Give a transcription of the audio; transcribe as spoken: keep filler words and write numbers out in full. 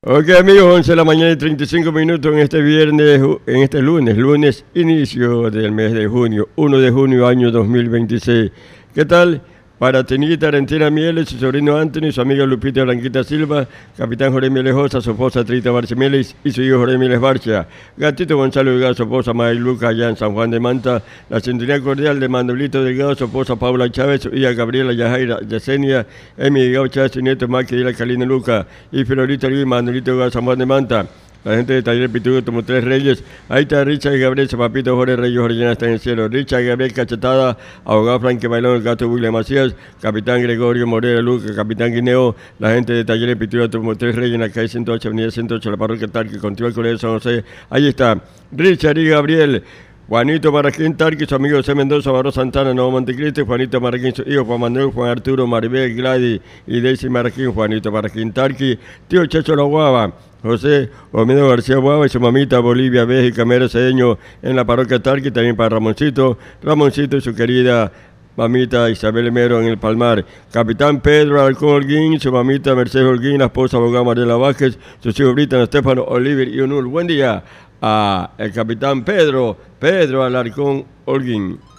Ok amigos, once de la mañana y treinta y cinco minutos en este viernes, en este lunes, lunes inicio del mes de junio, primero de junio año dos mil veintiséis. ¿Qué tal? Para Tenita Arentina Mieles, su sobrino Anthony, su amiga Lupita Blanquita Silva, capitán Jorge Mieles Josa, su esposa Trita Barcia Mieles y su hijo Jorge Mieles Barcia, Gatito Gonzalo Delgado, su esposa May Luca allá en San Juan de Manta, la sintonía cordial de Manuelito Delgado, su esposa Paula Chávez, su hija Gabriela Yajaira Yesenia, Emi Delgado Chávez, su nieto Maki y la Calina Luca y Florita Luis Manuelito Delgado, San Juan de Manta. La gente de Taller Pitudo tomó tres Reyes. Ahí está Richard y Gabriel, su papito Jorge Reyes, Jorge Llena está en el cielo. Richard y Gabriel Cachetada, abogado Frankie Bailón, el gato William Macías, capitán Gregorio Morera Luca, capitán Guineo. La gente de Taller Pitudo tomó tres Reyes en la calle ciento ocho, avenida ciento ocho, la parroquia Tarqui, continúa el colegio de San José. Ahí está Richard y Gabriel. Juanito Marraquín Tarqui, su amigo José Mendoza, Barro Santana, Nuevo Montecristo, Juanito Marraquín, su hijo Juan Manuel, Juan Arturo, Maribel, Gladys y Daisy Marraquín, Juanito Marraquín Tarqui, tío Checho La Guava, José Omedo García Guava y su mamita Bolivia, Bélgica, Mero Cedeño en la parroquia Tarqui, también para Ramoncito, Ramoncito y su querida mamita Isabel Mero en el Palmar, capitán Pedro Alcón Holguín, su mamita Mercedes Holguín, la esposa abogada Mariela Vázquez, sus hijos Britan, Estefano, Oliver y Unul. Buen día a el capitán Pedro, Pedro Alarcón Holguín.